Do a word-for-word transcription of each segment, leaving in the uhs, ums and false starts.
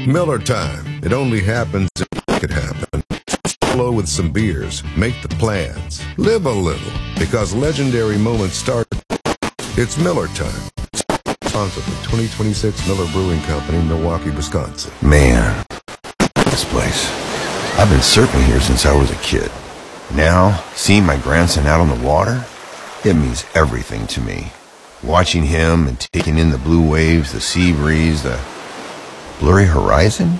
Miller time. It only happens if it could happen. Flow with some beers. Make the plans. Live a little. Because legendary moments start. It's Miller time. Sponsored by twenty twenty-six Miller Brewing Company, Milwaukee, Wisconsin. Man, this place. I've been surfing here since I was a kid. Now, seeing my grandson out on the water, it means everything to me. Watching him and taking in the blue waves, the sea breeze, the blurry horizon.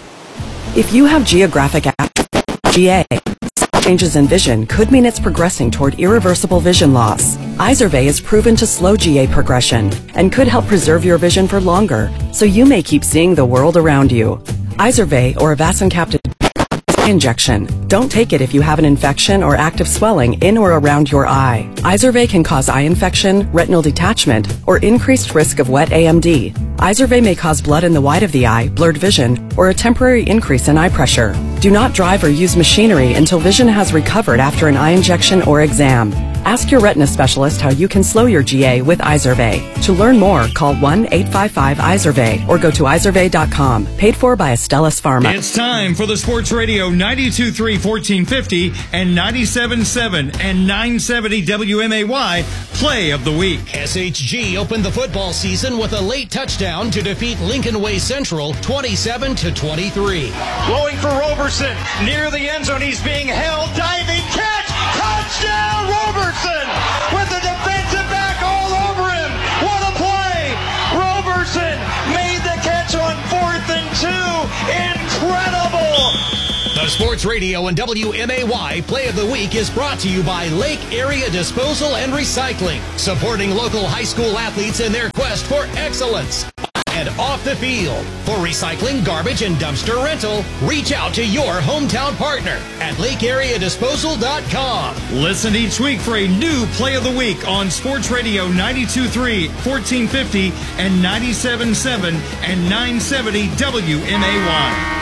If you have geographic atrophy, G A, changes in vision could mean it's progressing toward irreversible vision loss. Izervay is proven to slow G A progression and could help preserve your vision for longer, so you may keep seeing the world around you. Izervay, or avacincaptad injection. Don't take it if you have an infection or active swelling in or around your eye. Izervay can cause eye infection, retinal detachment, or increased risk of wet A M D. Izervay may cause blood in the white of the eye, blurred vision, or a temporary increase in eye pressure. Do not drive or use machinery until vision has recovered after an eye injection or exam. Ask your retina specialist how you can slow your G A with Izervay. To learn more, call one eight five five Izervay or go to izervay dot com. Paid for by Astellas Pharma. It's time for the Sports Radio ninety-two point three, fourteen fifty and ninety-seven point seven and nine seventy W M A Y Play of the Week. S H G opened the football season with a late touchdown to defeat Lincoln Way Central twenty-seven to twenty-three. Blowing for Roberson near the end zone. He's being held. Diving catch. Touchdown Roberson with the defensive back all over him. What a play. Roberson made the catch on fourth and two. Incredible. The Sports Radio and W M A Y Play of the Week is brought to you by Lake Area Disposal and Recycling, supporting local high school athletes in their quest for excellence. And off the field. For recycling, garbage, and dumpster rental, reach out to your hometown partner at lake area disposal dot com. Listen each week for a new Play of the Week on Sports Radio ninety-two point three, fourteen fifty and ninety-seven point seven and nine seventy W M A Y.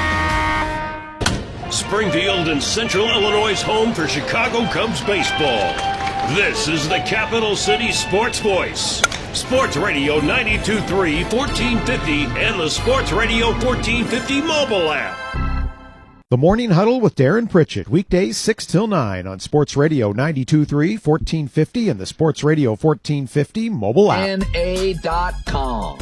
Springfield and Central Illinois' home for Chicago Cubs baseball. This is the Capital City Sports Voice. Sports Radio ninety-two point three, fourteen fifty, and the Sports Radio fourteen fifty mobile app. The Morning Huddle with Darren Pritchett, weekdays six till nine on Sports Radio ninety-two point three, fourteen fifty, and the Sports Radio fourteen fifty mobile app. N A dot com.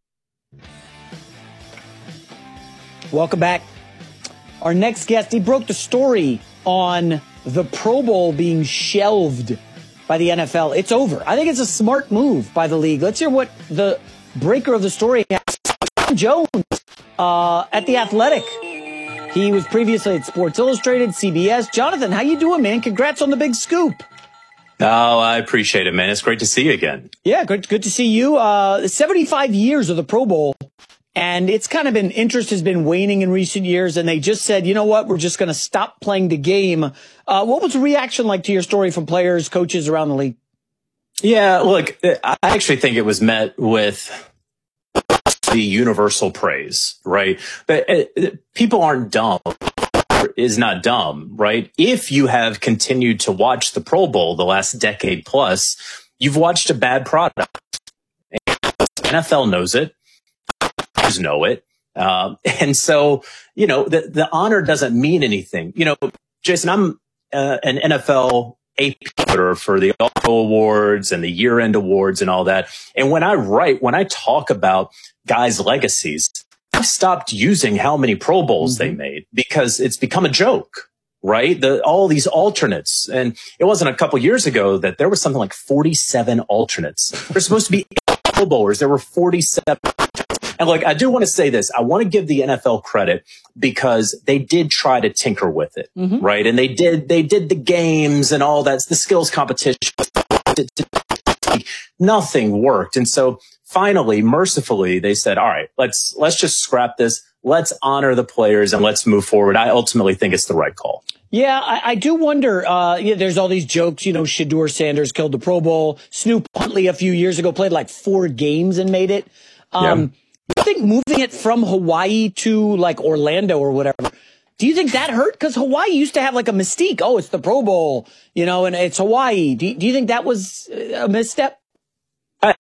Welcome back. Our next guest, he broke the story on the Pro Bowl being shelved by the N F L. It's over. I think it's a smart move by the league. Let's hear what the breaker of the story has. John Jones uh, at The Athletic. He was previously at Sports Illustrated, C B S. Jonathan, how you doing, man? Congrats on the big scoop. Oh, I appreciate it, man. It's great to see you again. Yeah, good, good to see you. Uh, seventy-five years of the Pro Bowl. And it's kind of been, interest has been waning in recent years, and they just said, you know what, we're just going to stop playing the game. Uh, what was the reaction like to your story from players, coaches around the league? Yeah, look, I actually think it was met with the universal praise, right? But uh, people aren't dumb, is not dumb, right? If you have continued to watch the Pro Bowl the last decade plus, you've watched a bad product. And the N F L knows it. Know it. Um, and so, you know, the, the honor doesn't mean anything. You know, Jason, I'm uh, an N F L A P editor for the All-Pro Awards and the year-end awards and all that. And when I write, when I talk about guys' legacies, I've stopped using how many Pro Bowls mm-hmm. they made because it's become a joke, right? The, all these alternates. And it wasn't a couple years ago that there was something like forty-seven alternates. There's supposed to be eight Pro Bowlers. There were forty-seven. And look, I do want to say this. I want to give the N F L credit because they did try to tinker with it, mm-hmm. right? And they did, they did the games and all that, the skills competition. Nothing worked. And so finally, mercifully, they said, all right, let's, let's just scrap this. Let's honor the players and let's move forward. I ultimately think it's the right call. Yeah, I, I do wonder, uh, yeah, there's all these jokes, you know, Shedeur Sanders killed the Pro Bowl. Snoop Huntley a few years ago played like four games and made it. Um, yeah. I think moving it from Hawaii to like Orlando or whatever, do you think that hurt? Because Hawaii used to have like a mystique. Oh, it's the Pro Bowl, you know, and it's Hawaii. Do you, do you think that was a misstep? I, I,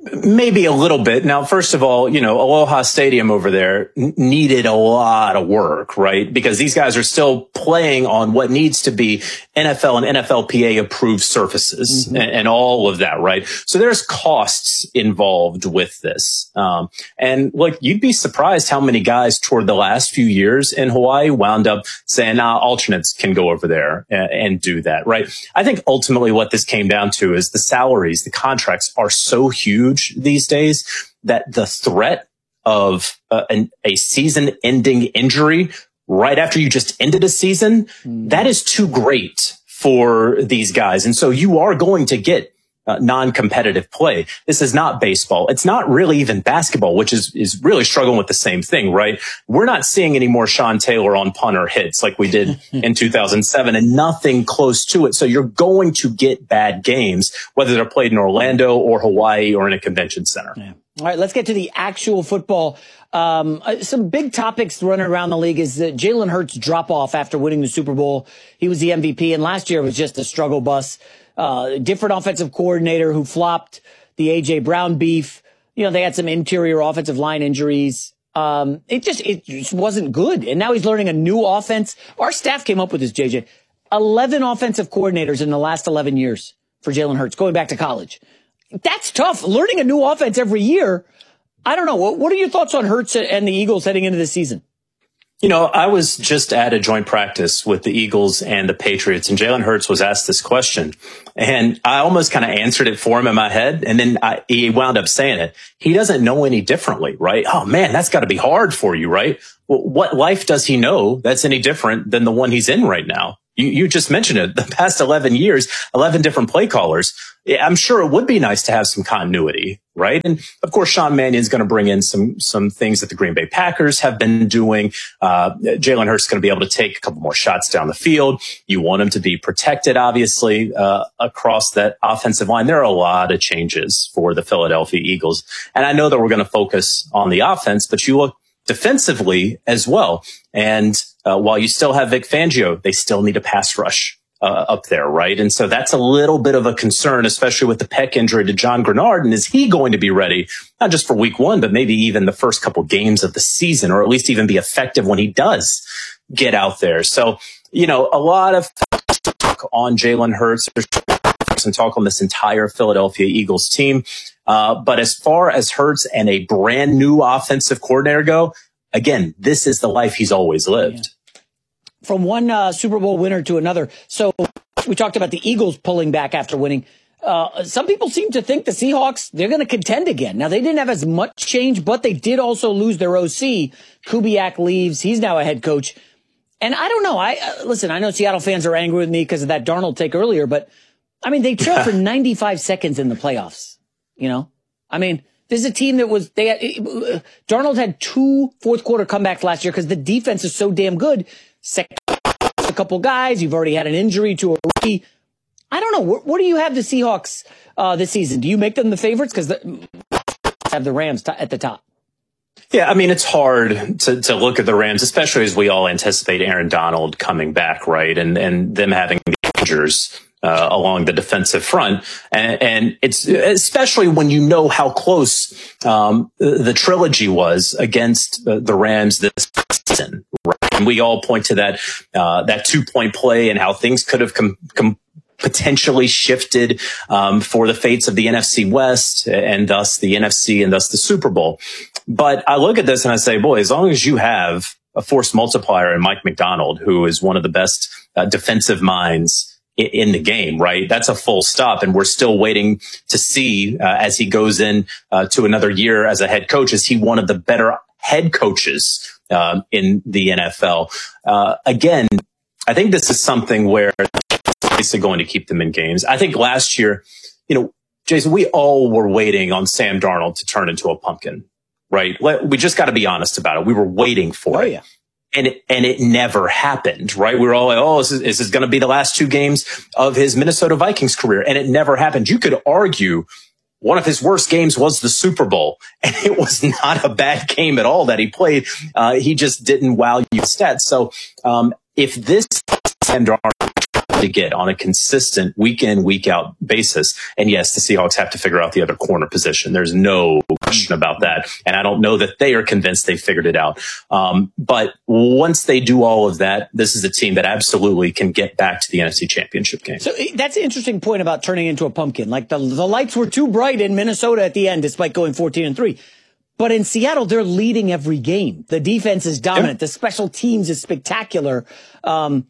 Maybe a little bit. Now, first of all, you know, Aloha Stadium over there n- needed a lot of work, right? Because these guys are still playing on what needs to be N F L and N F L P A approved surfaces mm-hmm. and, and all of that, right? So there's costs involved with this. Um, and look, you'd be surprised how many guys toward the last few years in Hawaii wound up saying, nah, alternates can go over there and, and do that, right? I think ultimately what this came down to is the salaries, the contracts are so huge these days that the threat of uh, an, a season-ending injury right after you just ended a season, mm. that is too great for these guys. And so you are going to get uh, non-competitive play. This is not baseball. It's not really even basketball, which is, is really struggling with the same thing, right? We're not seeing any more Sean Taylor on punter hits like we did in two thousand seven and nothing close to it. So you're going to get bad games, whether they're played in Orlando or Hawaii or in a convention center. Yeah. All right, let's get to the actual football. Um, uh, some big topics running around the league is uh, Jalen Hurts' drop-off after winning the Super Bowl. He was the M V P, and last year was just a struggle bus. Uh, different offensive coordinator who flopped, the A J Brown beef. You know, they had some interior offensive line injuries. Um, it just, it just wasn't good. And now he's learning a new offense. Our staff came up with this, J J. eleven offensive coordinators in the last eleven years for Jalen Hurts, going back to college. That's tough. Learning a new offense every year. I don't know. What, what are your thoughts on Hurts and the Eagles heading into the season? You know, I was just at a joint practice with the Eagles and the Patriots, and Jalen Hurts was asked this question. And I almost kind of answered it for him in my head. And then I, he wound up saying it. He doesn't know any differently, right? Oh, man, that's got to be hard for you, right? Well, what life does he know that's any different than the one he's in right now? You, you just mentioned it. The past eleven years, eleven different play callers. I'm sure it would be nice to have some continuity, right? And of course, Sean Mannion's going to bring in some, some things that the Green Bay Packers have been doing. Uh, Jalen Hurts is going to be able to take a couple more shots down the field. You want him to be protected, obviously, uh, across that offensive line. There are a lot of changes for the Philadelphia Eagles. And I know that we're going to focus on the offense, but you look defensively as well. And uh, while you still have Vic Fangio, they still need a pass rush uh, up there, right? And so that's a little bit of a concern, especially with the pec injury to John Grenard. And is he going to be ready, not just for week one, but maybe even the first couple games of the season, or at least even be effective when he does get out there? So, you know, a lot of talk on Jalen Hurts. There's some talk on this entire Philadelphia Eagles team. Uh, but as far as Hurts and a brand new offensive coordinator go, again, this is the life he's always lived. Yeah. From one uh, Super Bowl winner to another. So we talked about the Eagles pulling back after winning. Uh, some people seem to think the Seahawks, they're going to contend again. Now, they didn't have as much change, but they did also lose their O C. Kubiak leaves. He's now a head coach. And I don't know. I uh, listen, I know Seattle fans are angry with me because of that Darnold take earlier, but I mean, they trailed for ninety-five seconds in the playoffs. You know, I mean, this is a team that was, they had, uh, Darnold had two fourth quarter comebacks last year because the defense is so damn good. Second, a couple guys, you've already had an injury to a rookie. I don't know. What, what do you have the Seahawks uh, this season? Do you make them the favorites? Because the, have the Rams t- at the top. Yeah, I mean, it's hard to, to look at the Rams, especially as we all anticipate Aaron Donald coming back, right? And, and them having the injuries Uh, along the defensive front. And, and it's especially when you know how close um, the, the trilogy was against the, the Rams this season. Right? And we all point to that uh, that two-point play and how things could have com- com- potentially shifted um, for the fates of the N F C West and thus the N F C and thus the Super Bowl. But I look at this and I say, boy, as long as you have a force multiplier in Mike McDonald, who is one of the best uh, defensive minds in the game, right? That's a full stop. And we're still waiting to see uh, as he goes in uh, to another year as a head coach, is he one of the better head coaches um, in the N F L? Uh, again, I think this is something where it's going to keep them in games. I think last year, you know, Jason, we all were waiting on Sam Darnold to turn into a pumpkin, right? We just got to be honest about it. We were waiting for oh, it. Yeah. And it, and it never happened, right? We were all like, oh, this is, this is going to be the last two games of his Minnesota Vikings career. And it never happened. You could argue one of his worst games was the Super Bowl. And it was not a bad game at all that he played. Uh, he just didn't wow you stats. So, um, if this to get on a consistent week in, week out basis. And yes, the Seahawks have to figure out the other corner position. There's no question about that. And I don't know that they are convinced they figured it out. Um, but once they do all of that, this is a team that absolutely can get back to the N F C Championship game. So that's an interesting point about turning into a pumpkin. Like the, the lights were too bright in Minnesota at the end, despite going fourteen and three. But in Seattle, they're leading every game. The defense is dominant. Yeah. The special teams is spectacular. Um,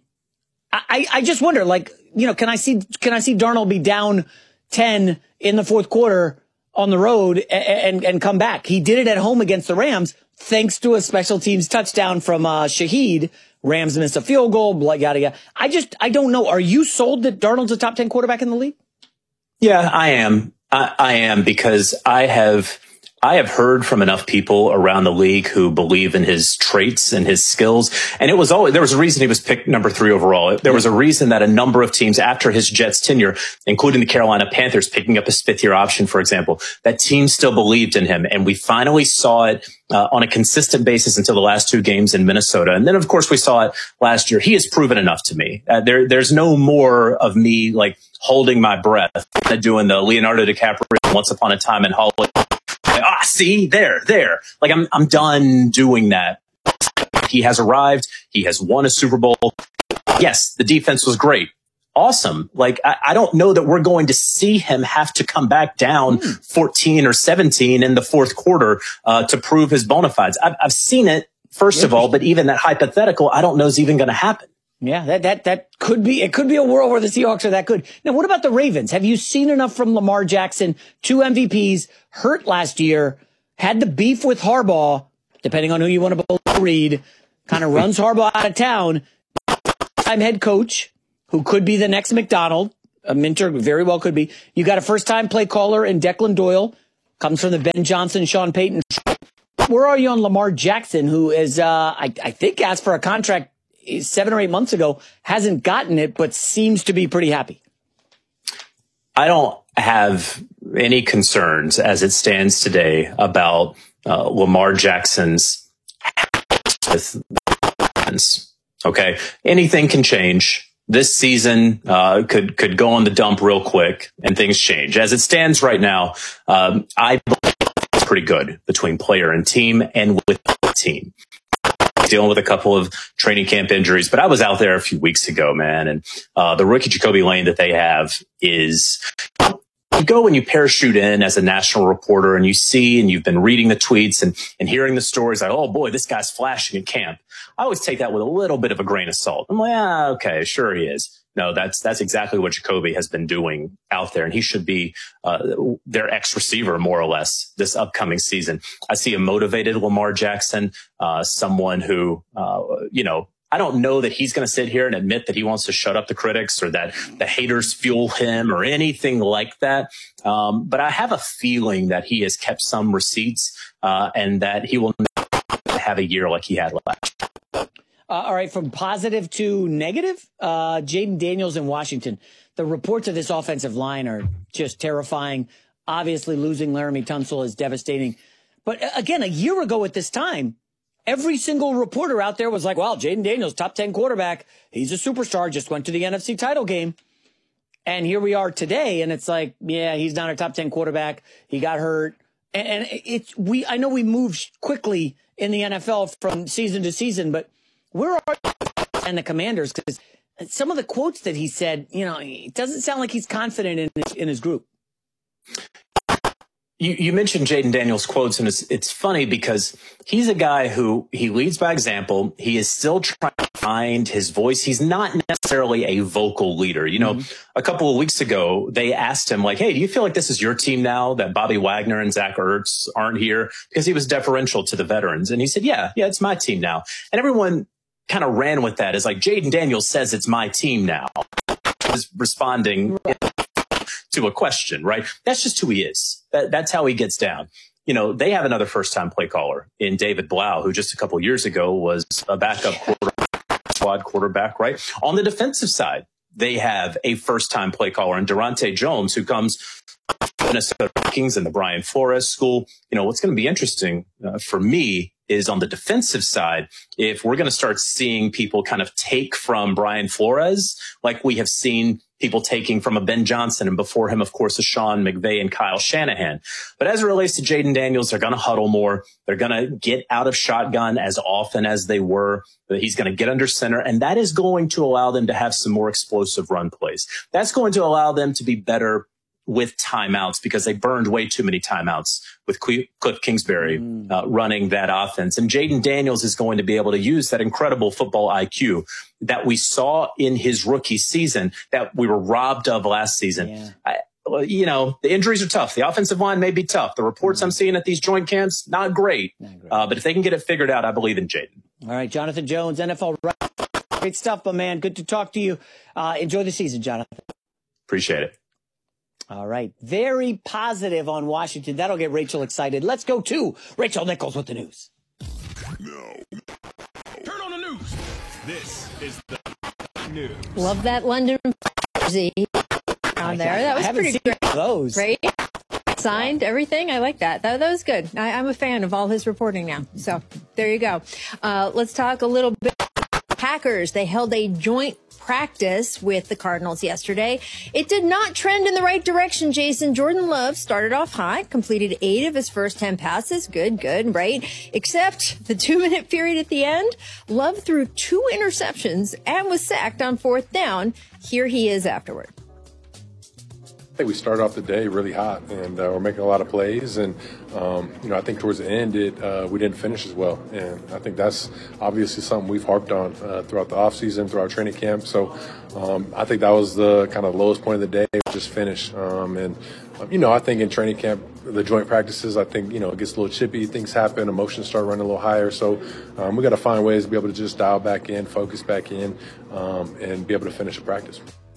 I, I just wonder, like, you know, can I see, can I see Darnold be down ten in the fourth quarter on the road and, and, and come back? He did it at home against the Rams, thanks to a special teams touchdown from, uh, Shaheed. Rams missed a field goal, blah, yada, yada. I just, I don't know. Are you sold that Darnold's a top ten quarterback in the league? Yeah, I am. I, I am because I have, I have heard from enough people around the league who believe in his traits and his skills. And it was always, there was a reason he was picked number three overall. There was a reason that a number of teams after his Jets tenure, including the Carolina Panthers picking up his fifth year option, for example, that team still believed in him. And we finally saw it uh, on a consistent basis until the last two games in Minnesota. And then, of course, we saw it last year. He has proven enough to me. Uh, there, there's no more of me like holding my breath, doing the Leonardo DiCaprio Once Upon a Time in Hollywood. Ah, see, there, there. Like, I'm, I'm done doing that. He has arrived. He has won a Super Bowl. Yes, the defense was great. Awesome. Like, I, I don't know that we're going to see him have to come back down mm. fourteen or seventeen in the fourth quarter, uh, to prove his bona fides. I've, I've seen it, first of all, but even that hypothetical, I don't know is even going to happen. Yeah, that, that, that could be, it could be a world where the Seahawks are that good. Now, what about the Ravens? Have you seen enough from Lamar Jackson? Two M V Ps, hurt last year, had the beef with Harbaugh, depending on who you want to read, kind of runs Harbaugh out of town. I'm head coach, who could be the next McDonald, a Minter very well could be. You got a first time play caller in Declan Doyle, comes from the Ben Johnson, Sean Payton. Where are you on Lamar Jackson, who is, uh, I, I think asked for a contract seven or eight months ago, hasn't gotten it, but seems to be pretty happy? I don't have any concerns as it stands today about uh, Lamar Jackson's okay. Anything can change. This season uh, could could go on the dump real quick, and things change. As it stands right now, um, I believe it's pretty good between player and team, and with the team. Dealing with a couple of training camp injuries, but I was out there a few weeks ago, man, and uh, the rookie Jacoby Lane that they have is, you go and you parachute in as a national reporter and you see and you've been reading the tweets and, and hearing the stories like, oh boy, this guy's flashing at camp. I always take that with a little bit of a grain of salt. I'm like, ah, okay, sure he is. No, that's that's exactly what Jacoby has been doing out there, and he should be uh, their X receiver more or less this upcoming season. I see a motivated Lamar Jackson, uh, someone who, uh, you know, I don't know that he's going to sit here and admit that he wants to shut up the critics or that the haters fuel him or anything like that. Um, but I have a feeling that he has kept some receipts uh, and that he will have a year like he had last year. Uh, all right, from positive to negative, uh, Jaden Daniels in Washington. The reports of this offensive line are just terrifying. Obviously, losing Laramie Tunsil is devastating. But again, a year ago at this time, every single reporter out there was like, well, Jaden Daniels, top ten quarterback. He's a superstar, just went to the N F C title game. And here we are today, and it's like, yeah, he's not a top ten quarterback. He got hurt. And, and it's, we, I know we move quickly in the N F L from season to season, but where are and the Commanders? Because some of the quotes that he said, you know, it doesn't sound like he's confident in his, in his group. You, you mentioned Jaden Daniels' quotes, and it's, it's funny because he's a guy who he leads by example. He is still trying to find his voice. He's not necessarily a vocal leader. You know, mm-hmm. a couple of weeks ago, they asked him, like, hey, do you feel like this is your team now that Bobby Wagner and Zach Ertz aren't here? Because he was deferential to the veterans. And he said, yeah, yeah, it's my team now. And everyone kind of ran with that as like, Jaden Daniels says it's my team now. Is responding to a question, right? That's just who he is. That, that's how he gets down. You know, they have another first-time play caller in David Blau, who just a couple of years ago was a backup quarterback, squad quarterback, right? On the defensive side, they have a first-time play caller in Durante Jones, who comes from the Minnesota Vikings and the Brian Flores school. You know, what's going to be interesting uh, for me is on the defensive side, if we're going to start seeing people kind of take from Brian Flores, like we have seen people taking from a Ben Johnson, and before him, of course, a Sean McVay and Kyle Shanahan. But as it relates to Jaden Daniels, they're going to huddle more. They're going to get out of shotgun as often as they were. He's going to get under center, and that is going to allow them to have some more explosive run plays. That's going to allow them to be better with timeouts, because they burned way too many timeouts with Cliff Kingsbury mm. uh, running that offense. And Jaden Daniels is going to be able to use that incredible football I Q that we saw in his rookie season that we were robbed of last season. Yeah. I, you know, the injuries are tough. The offensive line may be tough. The reports mm. I'm seeing at these joint camps, not great. Not great. Uh, but if they can get it figured out, I believe in Jaden. All right, Jonathan Jones, N F L. Great stuff, my man. Good to talk to you. Uh, enjoy the season, Jonathan. Appreciate it. All right. Very positive on Washington. That'll get Rachel excited. Let's go to Rachel Nichols with the news. No. Turn on the news. This is the news. Love that London jersey on there. That was pretty great. Those. Right? Signed, everything. I like that. That, that was good. I, I'm a fan of all his reporting now. So there you go. Uh, let's talk a little bit. Packers, they held a joint practice with the Cardinals yesterday. It did not trend in the right direction, Jason. Jordan Love started off hot, completed eight of his first ten passes. Good, good, right? Except the two-minute period at the end, Love threw two interceptions and was sacked on fourth down. Here he is afterward. I think we started off the day really hot, and uh, we're making a lot of plays. And, um, you know, I think towards the end, it uh, we didn't finish as well. And I think that's obviously something we've harped on uh, throughout the offseason, throughout training camp. So um, I think that was the kind of lowest point of the day, just finish. Um, and, um, you know, I think in training camp, the joint practices, I think, you know, it gets a little chippy. Things happen. Emotions start running a little higher. So um, we got to find ways to be able to just dial back in, focus back in, um, and be able to finish a practice.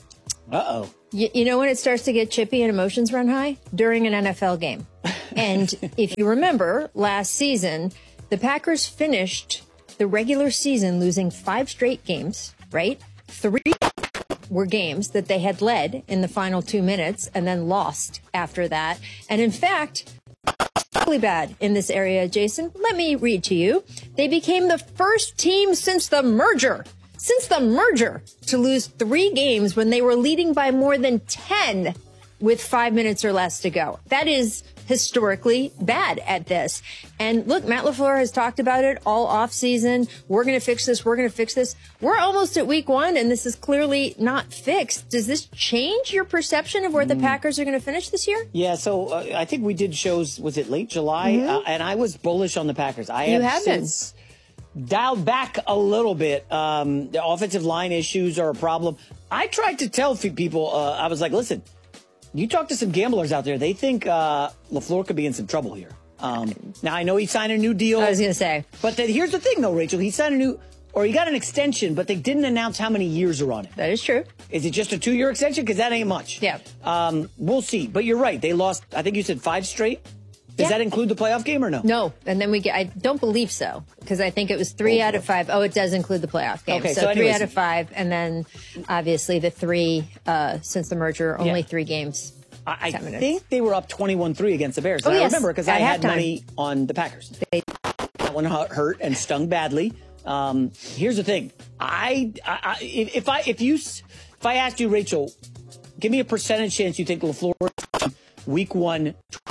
Uh-oh. You, you know when it starts to get chippy and emotions run high? During an N F L game. And if you remember, last season, the Packers finished the regular season losing five straight games, right? Three were games that they had led in the final two minutes and then lost after that. And in fact, really bad in this area, Jason. Let me read to you. They became the first team since the merger Since the merger to lose three games when they were leading by more than ten with five minutes or less to go. That is historically bad at this. And look, Matt LaFleur has talked about it all off season. We're going to fix this. We're going to fix this. We're almost at week one, and this is clearly not fixed. Does this change your perception of where the Packers are going to finish this year? Yeah, so uh, I think we did shows, was it late July? Mm-hmm. Uh, and I was bullish on the Packers. I you have, have since dialed back a little bit. Um, the offensive line issues are a problem. I tried to tell people, uh, I was like, listen, you talk to some gamblers out there, they think uh, LaFleur could be in some trouble here. Um, now, I know he signed a new deal. I was going to say. But then, here's the thing, though, Rachel. He signed a new, or he got an extension, but they didn't announce how many years are on it. That is true. Is it just a two-year extension? Because that ain't much. Yeah. Um, we'll see. But you're right. They lost, I think you said five straight. Does yeah. that include the playoff game or no? No. And then we get, I don't believe so, because I think it was three oh, out of five. Oh, it does include the playoff game. Okay, so so three anyways, out of five. And then obviously the three, uh, since the merger, only yeah. three games. I, I think they were up twenty-one three against the Bears. Oh, I yes. remember because I had halftime. money on the Packers. They- that one hurt and stung badly. Um, here's the thing. I, I, I if I, if you, if I asked you, Rachel, give me a percentage chance you think LaFleur week one,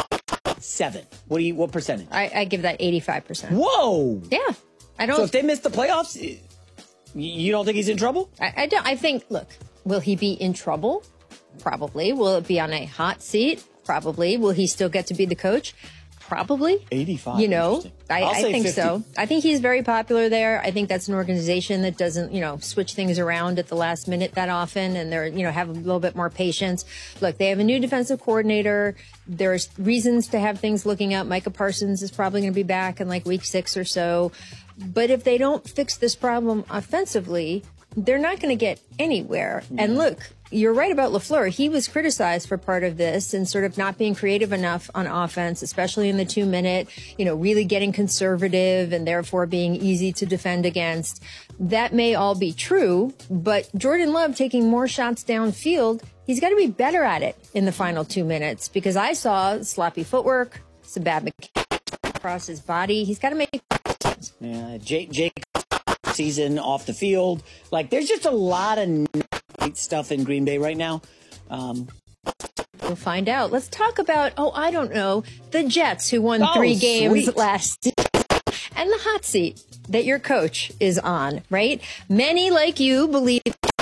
seven. What do you, what percentage? I, I give that eighty-five percent. Whoa. Yeah. I don't. So if they miss the playoffs, you don't think he's in trouble? I, I don't. I think, look, will he be in trouble? Probably. Will it be on a hot seat? Probably. Will he still get to be the coach? Probably. eighty-five. You know, I, I think fifty. so. I think he's very popular there. I think that's an organization that doesn't, you know, switch things around at the last minute that often. And they're, you know, have a little bit more patience. Look, they have a new defensive coordinator. There's reasons to have things looking up. Micah Parsons is probably going to be back in like week six or so. But if they don't fix this problem offensively, they're not going to get anywhere. Mm. And look, you're right about LaFleur. He was criticized for part of this and sort of not being creative enough on offense, especially in the two minute, you know, really getting conservative and therefore being easy to defend against. That may all be true, but Jordan Love taking more shots downfield, he's got to be better at it in the final two minutes because I saw sloppy footwork, some bad mechanics across his body. He's got to make questions. Yeah, Jake, Jake season off the field. Like, there's just a lot of great stuff in Green Bay right now. Um, We'll find out. Let's talk about, oh, I don't know, the Jets who won Oh, three games sweet. last season. And the hot seat that your coach is on, right? Many, like you, believe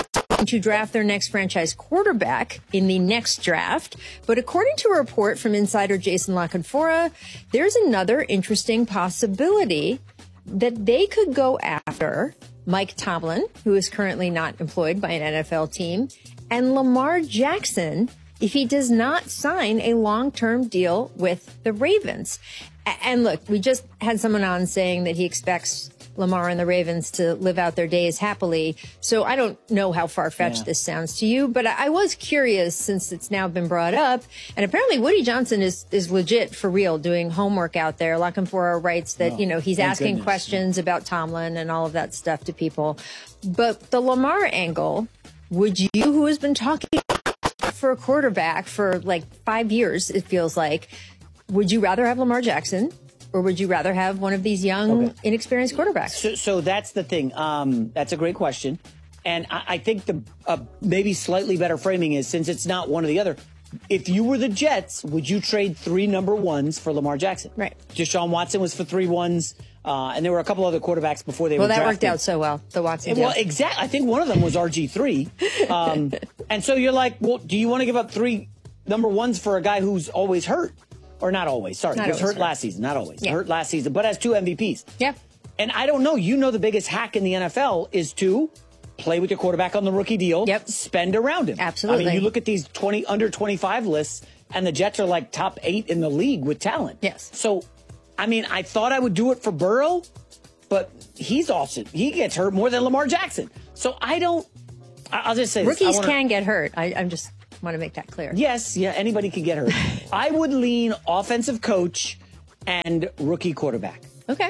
to draft their next franchise quarterback in the next draft. But according to a report from insider Jason La Canfora, there's another interesting possibility that they could go after Mike Tomlin, who is currently not employed by an N F L team, and Lamar Jackson, if he does not sign a long-term deal with the Ravens. And look, we just had someone on saying that he expects Lamar and the Ravens to live out their days happily. So I don't know how far-fetched Yeah. this sounds to you, but I was curious since it's now been brought up. And apparently Woody Johnson is, is legit for real doing homework out there. La Canfora writes that, Oh, you know, he's thank asking goodness. questions about Tomlin and all of that stuff to people. But the Lamar angle, would you, who has been talking for a quarterback for like five years, it feels like, would you rather have Lamar Jackson or would you rather have one of these young, Okay. inexperienced quarterbacks? So, so that's the thing. Um, that's a great question. And I, I think the uh, maybe slightly better framing is, since it's not one or the other, if you were the Jets, would you trade three number ones for Lamar Jackson? Right. Deshaun Watson was for three ones, uh, and there were a couple other quarterbacks before they Well, were that drafted. worked out so well, the Watson deal. Well, exactly. I think one of them was R G three. Um, and so you're like, well, do you want to give up three number ones for a guy who's always hurt? Or not always. Sorry, Not he was always hurt hurt. last season. Not always. Yeah. Hurt last season, but has two M V Ps. Yeah. And I don't know. You know the biggest hack in the N F L is to play with your quarterback on the rookie deal. Yep. Spend around him. Absolutely. I mean, you look at these twenty under twenty-five lists, and the Jets are like top eight in the league with talent. Yes. So, I mean, I thought I would do it for Burrow, but he's also he gets hurt more than Lamar Jackson. So I don't. I- I'll just say this. I Rookies wanna- can get hurt. I, I'm just want to make that clear. Yes, yeah, anybody can get hurt. I would lean offensive coach and rookie quarterback. Okay.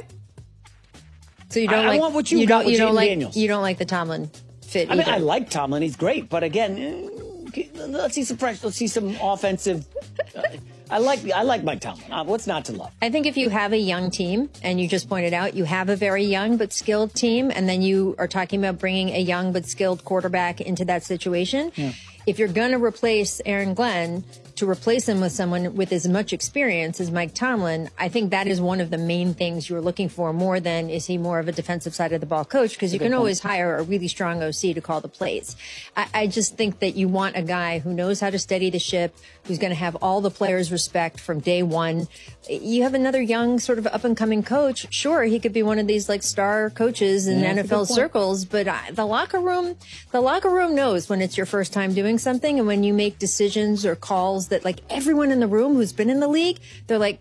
So you don't I- I like want what you got don't with you don't Jaden like Daniels. you don't like the Tomlin fit I mean, either. I like Tomlin; he's great. But again, eh, let's see some fresh. Let's see some offensive. Uh, I like I like Mike Tomlin. Uh, what's not to love? I think if you have a young team, and you just pointed out you have a very young but skilled team, and then you are talking about bringing a young but skilled quarterback into that situation, Yeah. if you're going to replace Aaron Glenn, to replace him with someone with as much experience as Mike Tomlin, I think that is one of the main things you're looking for, more than is he more of a defensive side of the ball coach, because you Good can point. always hire a really strong O C to call the plays. I, I just think that you want a guy who knows how to steady the ship, who's going to have all the players' respect from day one. You have another young sort of up and coming coach. Sure, he could be one of these like star coaches in Yeah, N that's a F L good point. circles, but uh, the locker room, the locker room knows when it's your first time doing something, and when you make decisions or calls that like everyone in the room who's been in the league, they're like,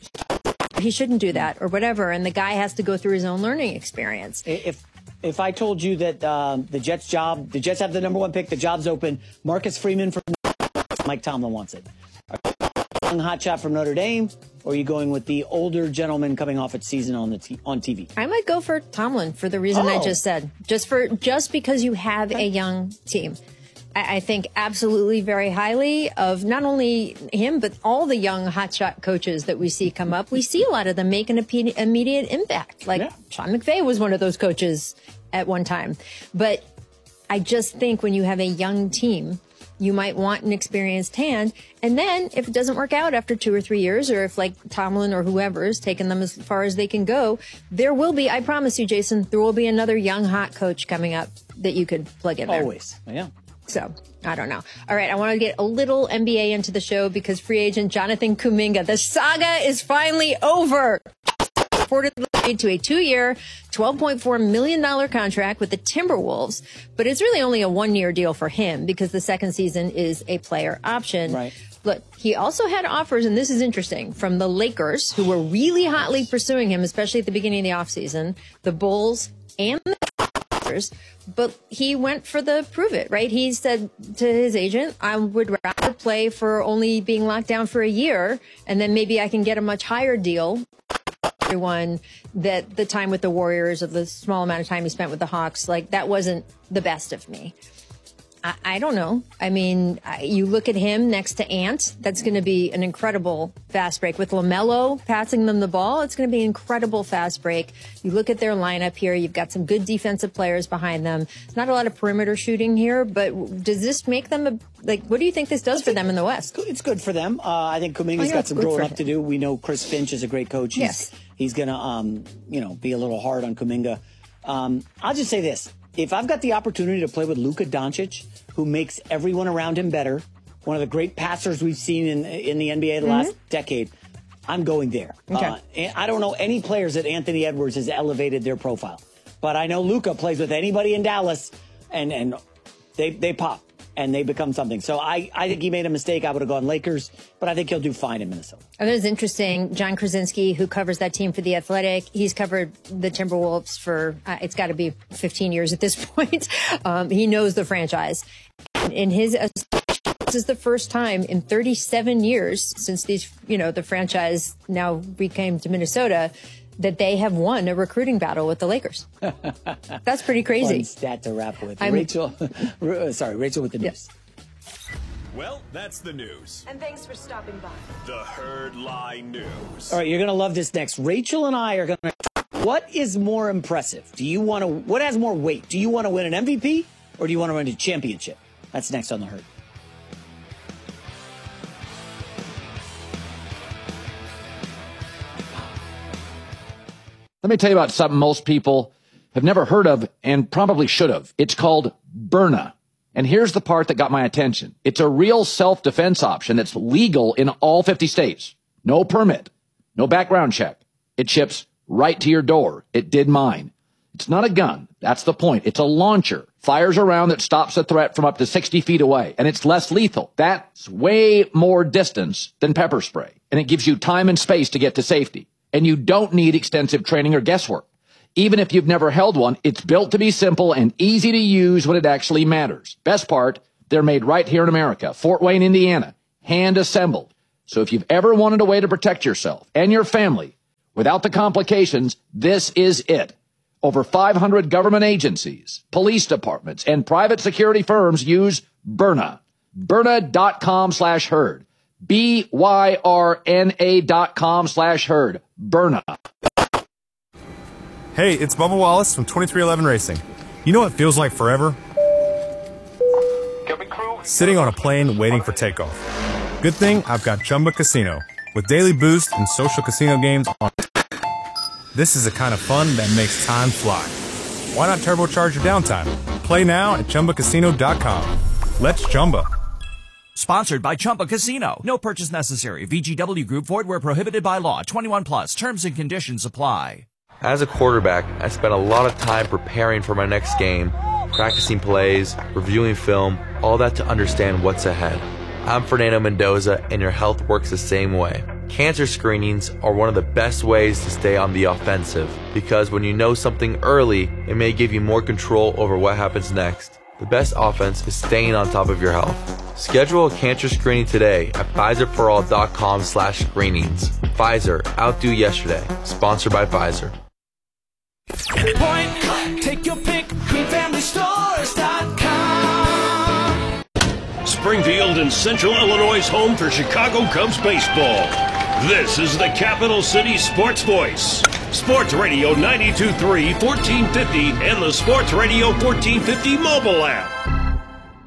he shouldn't do that or whatever, and the guy has to go through his own learning experience. If if I told you that um, the Jets job, the Jets have the number one pick, the job's open. Marcus Freeman from Mike Tomlin wants it. Young hot shot from Notre Dame, or are you going with the older gentleman coming off its season on the t- on T V? I might go for Tomlin for the reason I Oh. just said. Just for just because you have a young team. I, I think absolutely very highly of not only him, but all the young hotshot coaches that we see come up. We see a lot of them make an ippe- immediate impact. Like Yeah. Sean McVay was one of those coaches at one time. But I just think when you have a young team, you might want an experienced hand. And then if it doesn't work out after two or three years, or if like Tomlin or whoever is taking them as far as they can go, there will be, I promise you, Jason, there will be another young hot coach coming up that you could plug in there. Always, yeah. So, I don't know. All right, I want to get a little N B A into the show because free agent Jonathan Kuminga, the saga is finally over. Reportedly to a two-year, twelve point four million dollars contract with the Timberwolves, but it's really only a one-year deal for him because the second season is a player option. Right. Look, he also had offers, and this is interesting, from the Lakers, who were really hotly pursuing him, especially at the beginning of the offseason, the Bulls, and the but he went for the prove it, right? He said to his agent, I would rather play for only being locked down for a year, and then maybe I can get a much higher deal. Everyone that the time with the Warriors, of the small amount of time he spent with the Hawks, like that wasn't the best of me. I, I don't know. I mean, I, you look at him next to Ant. That's going to be an incredible fast break. With LaMelo passing them the ball, it's going to be an incredible fast break. You look at their lineup here. You've got some good defensive players behind them. It's not a lot of perimeter shooting here, but does this make them, a, like, what do you think this does for them in the West? It's good for them. Uh, I think Kuminga's got some growing up to do. We know Chris Finch is a great coach. He's, yes. He's going to, um, you know, be a little hard on Kuminga. Um, I'll just say this. If I've got the opportunity to play with Luka Doncic, who makes everyone around him better, one of the great passers we've seen in in the N B A the mm-hmm. last decade, I'm going there. Okay. Uh, and I don't know any players that Anthony Edwards has elevated their profile. But I know Luka plays with anybody in Dallas, and, and they they pop, and they become something. So I, I think he made a mistake. I would have gone Lakers, but I think he'll do fine in Minnesota. And it was interesting. John Krasinski, who covers that team for The Athletic, he's covered the Timberwolves for, uh, it's got to be fifteen years at this point. Um, he knows the franchise. In his, uh, this is the first time in thirty-seven years since these, you know, the franchise now became to Minnesota, that they have won a recruiting battle with the Lakers. That's pretty crazy. Fun stat to wrap with. I'm, Rachel, sorry, Rachel with the news. Yes. Well, that's the news. And thanks for stopping by. The Herd Lie News. All right, you're going to love this next. Rachel and I are going to... What is more impressive? Do you want to... What has more weight? Do you want to win an M V P or do you want to win a championship? That's next on The Herd. Let me tell you about something most people have never heard of and probably should have. It's called Byrna. And here's the part that got my attention. It's a real self-defense option that's legal in all fifty states. No permit, no background check. It ships right to your door. It did mine. It's not a gun. That's the point. It's a launcher. Fires a round that stops a threat from up to sixty feet away. And it's less lethal. That's way more distance than pepper spray. And it gives you time and space to get to safety. And you don't need extensive training or guesswork. Even if you've never held one, it's built to be simple and easy to use when it actually matters. Best part, they're made right here in America, Fort Wayne, Indiana, hand assembled. So if you've ever wanted a way to protect yourself and your family without the complications, this is it. Over five hundred government agencies, police departments, and private security firms use Byrna. Byrna.com slash herd. B Y R N A dot com slash herd. Byrna. Hey, it's Bubba Wallace from twenty-three eleven Racing. You know what feels like forever? Sitting on a plane waiting for takeoff. Good thing I've got Chumba Casino, with daily boost and social casino games on. This is the kind of fun that makes time fly. Why not turbocharge your downtime? Play now at Chumba Casino dot com. Let's Chumba. Sponsored by Chumba Casino. No purchase necessary. V G W Group. Void where prohibited by law. twenty-one plus. Terms and conditions apply. As a quarterback, I spent a lot of time preparing for my next game, practicing plays, reviewing film, all that to understand what's ahead. I'm Fernando Mendoza, and your health works the same way. Cancer screenings are one of the best ways to stay on the offensive, because when you know something early, it may give you more control over what happens next. The best offense is staying on top of your health. Schedule a cancer screening today at Pfizer For All dot com slash screenings. Pfizer, outdo yesterday. Sponsored by Pfizer. Point, take your pick, green family stores dot com. Springfield and Central Illinois' home for Chicago Cubs baseball. This is the Capital City Sports Voice. Sports Radio ninety-two point three, fourteen fifty, and the Sports Radio fourteen fifty mobile app.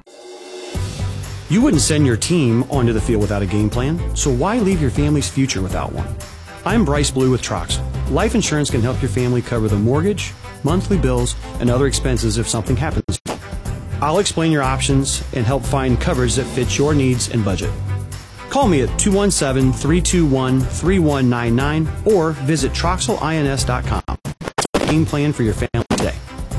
You wouldn't send your team onto the field without a game plan, so why leave your family's future without one? I'm Bryce Blue with Troxel. Life insurance can help your family cover the mortgage, monthly bills, and other expenses if something happens. I'll explain your options and help find coverage that fits your needs and budget. Call me at two one seven, three two one, three one nine nine or visit Troxel Ins dot com. Game plan for your family today.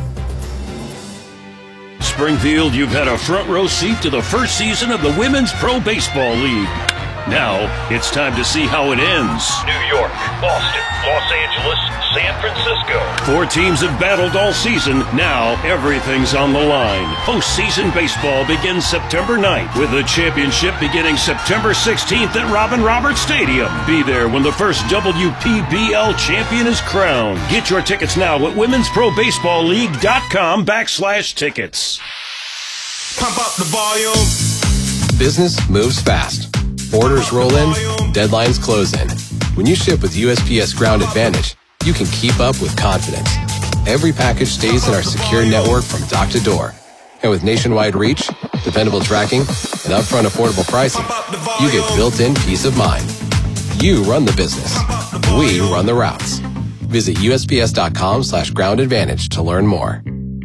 Springfield, you've had a front row seat to the first season of the Women's Pro Baseball League. Now, it's time to see how it ends. New York, Boston, Los Angeles, San Francisco. Four teams have battled all season. Now, everything's on the line. Postseason baseball begins September ninth, with the championship beginning September sixteenth at Robin Roberts Stadium. Be there when the first W P B L champion is crowned. Get your tickets now at women's pro baseball league dot com backslash tickets. Pump up the volume. Business moves fast. Orders roll in, deadlines close in. When you ship with U S P S Ground Advantage, you can keep up with confidence. Every package stays in our secure network from dock to door. And with nationwide reach, dependable tracking, and upfront affordable pricing, you get built-in peace of mind. You run the business. We run the routes. Visit USPS.com slash ground advantage to learn more.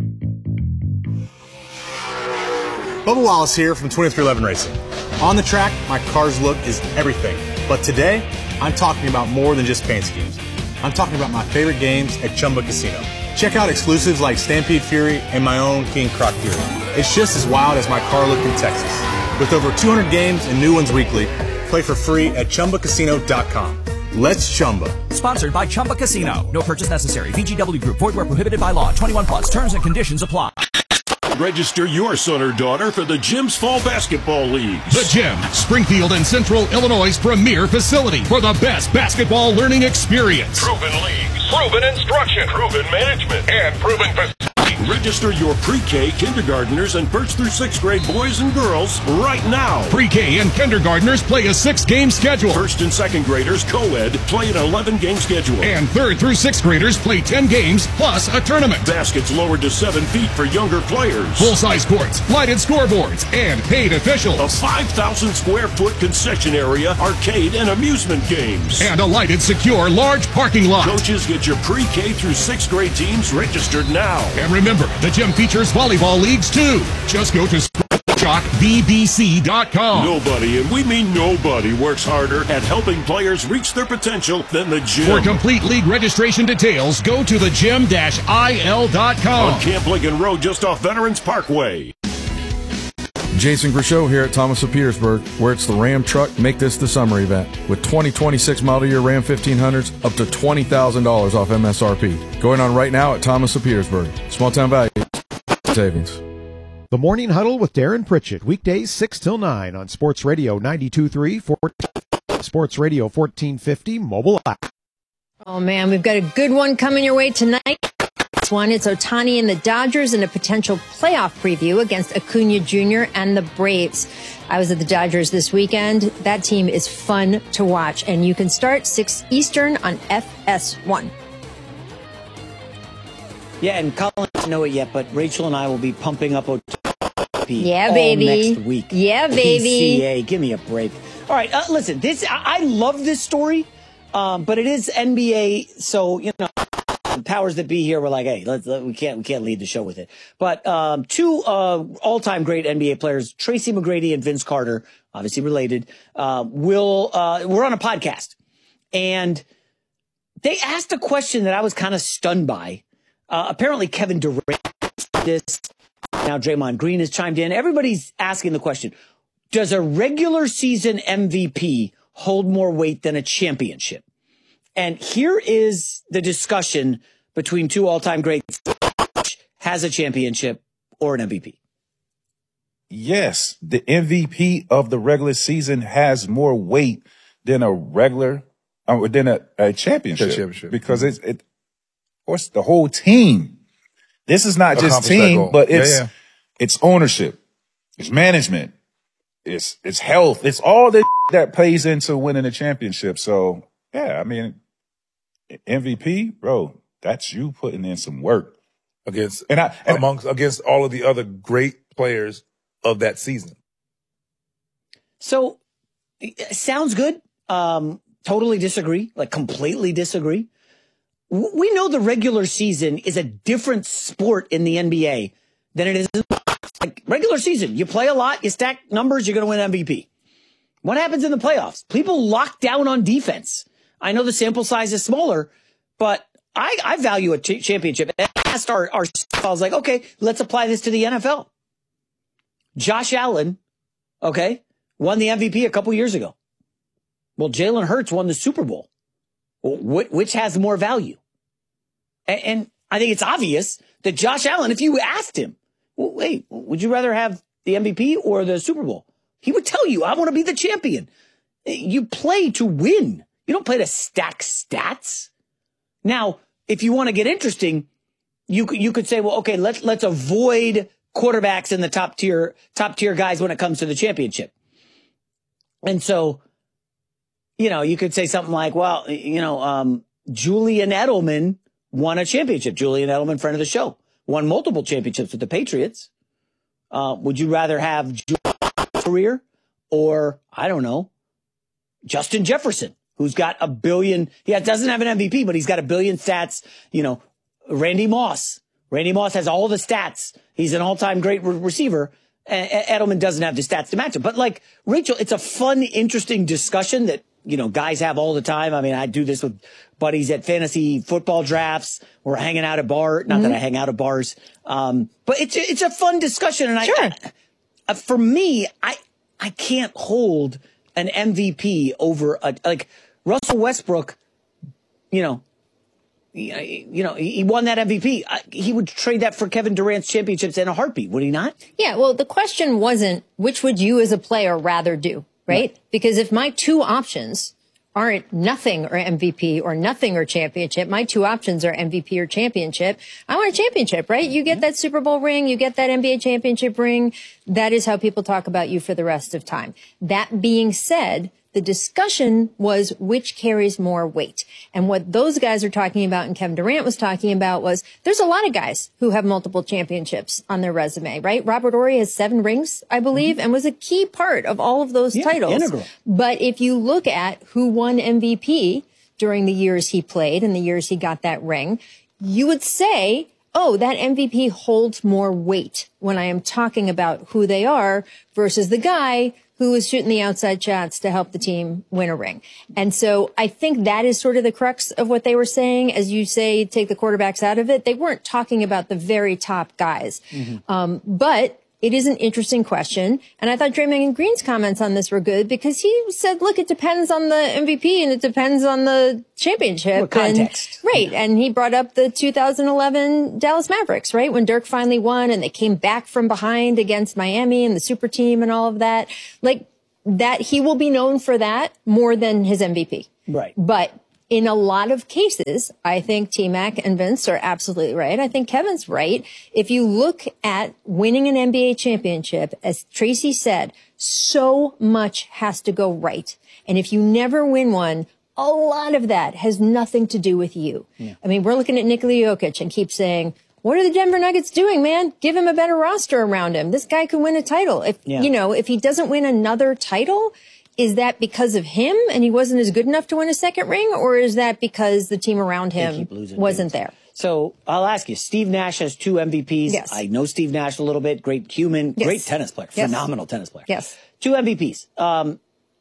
Bubba Wallace here from twenty-three eleven Racing. On the track, my car's look is everything. But today, I'm talking about more than just paint schemes. I'm talking about my favorite games at Chumba Casino. Check out exclusives like Stampede Fury and my own King Croc Fury. It's just as wild as my car look in Texas. With over two hundred games and new ones weekly, play for free at Chumba Casino dot com. Let's Chumba. Sponsored by Chumba Casino. No purchase necessary. V G W Group. Void where prohibited by law. twenty-one plus. Terms and conditions apply. Register your son or daughter for the Gym's Fall Basketball Leagues. The Gym, Springfield and Central Illinois' premier facility for the best basketball learning experience. Proven leagues, proven instruction, proven management, and proven facilities. Register your pre-K, kindergartners, and first through sixth grade boys and girls right now. Pre-K and kindergartners play a six-game schedule. First and second graders, co-ed, play an eleven-game schedule. And third through sixth graders play ten games plus a tournament. Baskets lowered to seven feet for younger players. Full-size courts, lighted scoreboards, and paid officials. A five thousand square foot concession area, arcade, and amusement games. And a lighted, secure, large parking lot. Coaches, get your pre-K through sixth grade teams registered now. And remember, the gym features volleyball leagues too. Just go to shock v b c dot com. Nobody, and we mean nobody, works harder at helping players reach their potential than the gym. For complete league registration details, go to the gym dash I L dot com. On Camp Lincoln Road, just off Veterans Parkway. Jason Grishow here at Thomas of Petersburg, where it's the Ram Truck Make This the Summer event. With twenty twenty-six model year Ram fifteen hundreds, up to twenty thousand dollars off M S R P. Going on right now at Thomas of Petersburg. Small town value savings. The Morning Huddle with Darren Pritchett, weekdays six till nine on Sports Radio ninety-two point three, Sports Radio fourteen fifty, mobile app. Oh, man, we've got a good one coming your way tonight. This one, it's Ohtani and the Dodgers in a potential playoff preview against Acuna Junior and the Braves. I was at the Dodgers this weekend. That team is fun to watch, and you can start six Eastern on F S one. Yeah, and Colin doesn't know it yet, but Rachel and I will be pumping up Ohtani yeah, all baby. next week. Yeah, baby. P C A, give me a break. All right, uh, listen, this I, I love this story, um, but it is N B A, so, you know, the powers that be here were like, hey, let's, let, we can't we can't lead the show with it. But um, two uh, all-time great N B A players, Tracy McGrady and Vince Carter, obviously related, uh, will uh, we're on a podcast, and they asked a question that I was kind of stunned by. Uh, apparently, Kevin Durant this. Now, Draymond Green has chimed in. Everybody's asking the question: does a regular season M V P hold more weight than a championship? And here is the discussion between two all-time greats: has a championship or an M V P? Yes, the M V P of the regular season has more weight than a regular, uh, than a, a championship, championship. because it's it. Of course, the whole team. This is not just team, but it's yeah, yeah. it's ownership, it's management, it's it's health, it's all the that plays into winning a championship. So yeah, I mean, M V P, bro, that's you putting in some work against and I and amongst against all of the other great players of that season. So sounds good. Um, totally disagree, like completely disagree. We know the regular season is a different sport in the N B A than it is in like regular season. You play a lot, you stack numbers, you're going to win M V P. What happens in the playoffs? People lock down on defense. I know the sample size is smaller, but I, I value a ch- championship. And I asked our, our, I was like, okay, let's apply this to the N F L. Josh Allen, okay, won the M V P a couple years ago. Well, Jalen Hurts won the Super Bowl. Well, which has more value? And I think it's obvious that Josh Allen, if you asked him, well, wait, would you rather have the M V P or the Super Bowl? He would tell you, I want to be the champion. You play to win. You don't play to stack stats. Now, if you want to get interesting, you, you could say, well, okay, let's, let's avoid quarterbacks and the top tier, top tier guys when it comes to the championship. And so, you know, you could say something like, well, you know, um, Julian Edelman won a championship. Julian Edelman, friend of the show, won multiple championships with the Patriots. Uh, would you rather have Julian's career or, I don't know, Justin Jefferson, who's got a billion, he doesn't have an M V P, but he's got a billion stats, you know, Randy Moss. Randy Moss has all the stats. He's an all-time great re- receiver. And Edelman doesn't have the stats to match him. But like, Rachel, it's a fun, interesting discussion that, you know, guys have all the time. I mean, I do this with buddies at fantasy football drafts. We're hanging out at bars. Not mm-hmm. that I hang out at bars. Um, but it's, it's a fun discussion. And sure. I, I, for me, I, I can't hold an M V P over a, like Russell Westbrook, you know, You know, he won that M V P. He would trade that for Kevin Durant's championships in a heartbeat, would he not? Yeah, well, the question wasn't which would you as a player rather do, right? right? Because if my two options aren't nothing or M V P or nothing or championship, my two options are M V P or championship, I want a championship, right? You get that Super Bowl ring, you get that N B A championship ring. That is how people talk about you for the rest of time. That being said, the discussion was which carries more weight. And what those guys are talking about and Kevin Durant was talking about was there's a lot of guys who have multiple championships on their resume, right? Robert Horry has seven rings, I believe, mm-hmm. and was a key part of all of those yeah, titles. Integral. But if you look at who won M V P during the years he played and the years he got that ring, you would say, oh, that M V P holds more weight when I am talking about who they are versus the guy who was shooting the outside shots to help the team win a ring. And so I think that is sort of the crux of what they were saying. As you say, take the quarterbacks out of it. They weren't talking about the very top guys. Mm-hmm. Um, but it is an interesting question. And I thought Draymond Green's comments on this were good because he said, look, it depends on the M V P and it depends on the championship. What context. And, right. And he brought up the two thousand eleven Dallas Mavericks, right? When Dirk finally won and they came back from behind against Miami and the super team and all of that. Like that, he will be known for that more than his M V P. Right. But in a lot of cases, I think T-Mac and Vince are absolutely right. I think Kevin's right. If you look at winning an N B A championship, as Tracy said, so much has to go right. And if you never win one, a lot of that has nothing to do with you. Yeah. I mean, we're looking at Nikola Jokic and keep saying, what are the Denver Nuggets doing, man? Give him a better roster around him. This guy could win a title. If, yeah. you know, if he doesn't win another title, is that because of him and he wasn't as good enough to win a second ring? Or is that because the team around him wasn't there? So I'll ask you, Steve Nash has two M V Ps. Yes. I know Steve Nash a little bit. Great human, yes. great tennis player, yes. phenomenal tennis player. Yes. Two M V Ps. Um,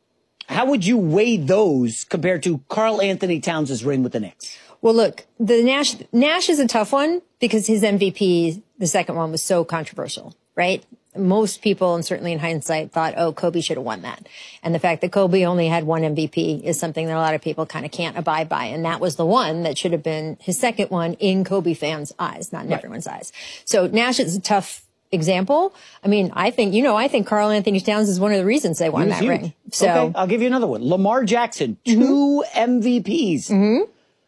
how would you weigh those compared to Karl Anthony Towns' ring with the Knicks? Well, look, the Nash, Nash is a tough one because his M V P, the second one, was so controversial, right? Most people, and certainly in hindsight, thought, oh, Kobe should have won that. And the fact that Kobe only had one M V P is something that a lot of people kind of can't abide by. And that was the one that should have been his second one in Kobe fans' eyes, not in right. everyone's eyes. So Nash is a tough example. I mean, I think, you know, I think Karl Anthony Towns is one of the reasons they won that huge. ring. So okay, I'll give you another one. Lamar Jackson, two mm-hmm. M V Ps. Mm-hmm.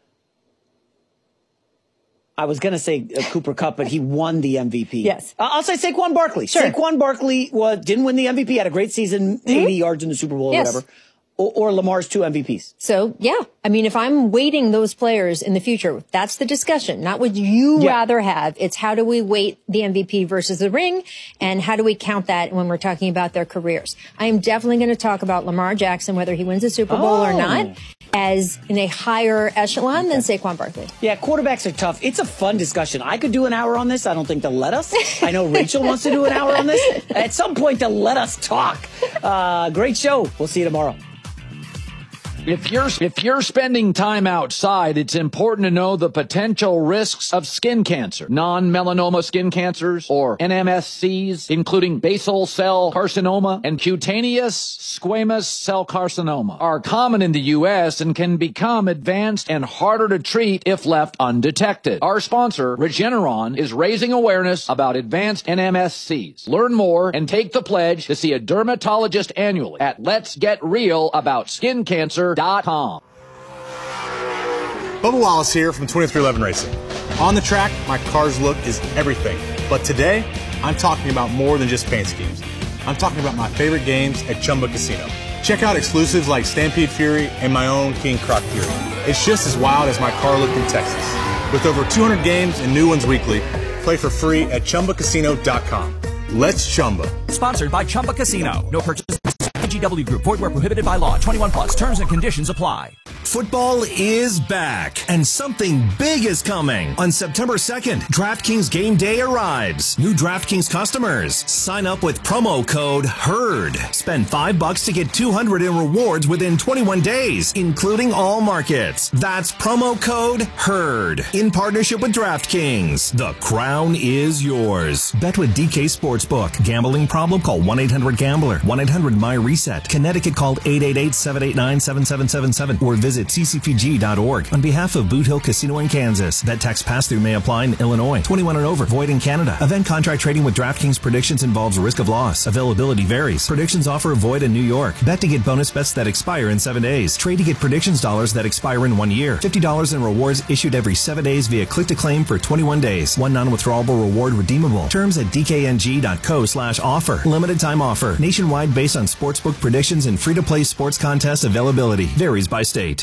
I was going to say uh, Cooper Kupp, but he won the M V P. Yes. Uh, I'll say Saquon Barkley. Sure. Saquon Barkley was, didn't win the M V P, had a great season, mm-hmm. eighty yards in the Super Bowl yes. or whatever. Or, or Lamar's two M V Ps. So, yeah. I mean, if I'm weighting those players in the future, that's the discussion. Not what you yeah. rather have. It's how do we weight the M V P versus the ring, and how do we count that when we're talking about their careers. I am definitely going to talk about Lamar Jackson, whether he wins a Super Bowl oh. or not, as in a higher echelon okay. than Saquon Barkley. Yeah, quarterbacks are tough. It's a fun discussion. I could do an hour on this. I don't think they'll let us. I know Rachel wants to do an hour on this. At some point, they'll let us talk. Uh, great show. We'll see you tomorrow. If you're, if you're spending time outside, it's important to know the potential risks of skin cancer. Non-melanoma skin cancers, or N M S Cs, including basal cell carcinoma and cutaneous squamous cell carcinoma, are common in the U S and can become advanced and harder to treat if left undetected. Our sponsor, Regeneron, is raising awareness about advanced N M S Cs. Learn more and take the pledge to see a dermatologist annually at Let's Get Real About Skin Cancer. Com. Bubba Wallace here from twenty-three eleven Racing. On the track, my car's look is everything. But today, I'm talking about more than just paint schemes. I'm talking about my favorite games at Chumba Casino. Check out exclusives like Stampede Fury and my own King Croc Fury. It's just as wild as my car looked in Texas. With over two hundred games and new ones weekly, play for free at Chumba Casino dot com. Let's Chumba. Sponsored by Chumba Casino. No purchase. V G W Group. Void where prohibited by law. twenty-one plus. Terms and conditions apply. Football is back, and something big is coming. On September second, DraftKings Game Day arrives. New DraftKings customers, sign up with promo code HERD. Spend five bucks to get two hundred in rewards within twenty-one days, including all markets. That's promo code HERD. In partnership with DraftKings, the crown is yours. Bet with D K Sportsbook. Gambling problem? Call one eight hundred gambler. one eight hundred my reset. Connecticut, call eight eight eight, seven eight nine, seven seven seven seven or visit c c p g dot org. On behalf of Boot Hill Casino in Kansas, that tax pass-through may apply in Illinois. twenty-one and over, void in Canada. Event contract trading with DraftKings Predictions involves risk of loss. Availability varies. Predictions offer void in New York. Bet to get bonus bets that expire in seven days. Trade to get predictions dollars that expire in one year. fifty dollars in rewards issued every seven days via click-to-claim for twenty-one days. One non-withdrawable reward redeemable. Terms at d k n g dot co slash offer. Limited time offer. Nationwide based on sportsbook predictions and free-to-play sports contest availability. Varies by state.